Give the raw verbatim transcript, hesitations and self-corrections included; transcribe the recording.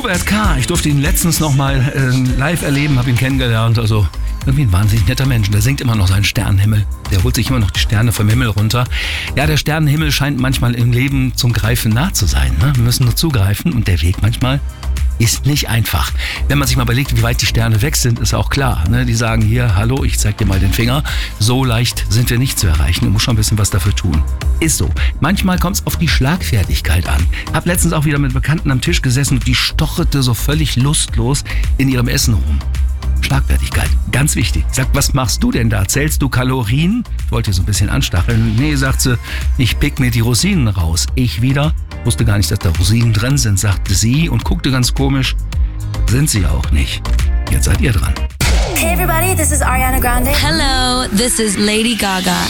Hubert K., ich durfte ihn letztens nochmal äh, live erleben, habe ihn kennengelernt, also irgendwie ein wahnsinnig netter Mensch. Der singt immer noch seinen Sternenhimmel. Der holt sich immer noch die Sterne vom Himmel runter. Ja, der Sternenhimmel scheint manchmal im Leben zum Greifen nah zu sein. Ne? Wir müssen nur zugreifen und der Weg manchmal ist nicht einfach. Wenn man sich mal überlegt, wie weit die Sterne weg sind, ist auch klar. Ne? Die sagen hier, hallo, ich zeig dir mal den Finger. So leicht sind wir nicht zu erreichen. Du musst schon ein bisschen was dafür tun. Ist so. Manchmal kommt es auf die Schlagfertigkeit an. Hab letztens auch wieder mit Bekannten am Tisch gesessen und die stocherte so völlig lustlos in ihrem Essen rum. Schlagfertigkeit, ganz wichtig. Sagt, was machst du denn da? Zählst du Kalorien? Ich wollte so ein bisschen anstacheln. Nee, sagt sie, ich pick mir die Rosinen raus. Ich wieder, wusste gar nicht, dass da Rosinen drin sind, sagte sie und guckte ganz komisch. Sind sie auch nicht. Jetzt seid ihr dran. Hey everybody, this is Ariana Grande. Hello, this is Lady Gaga.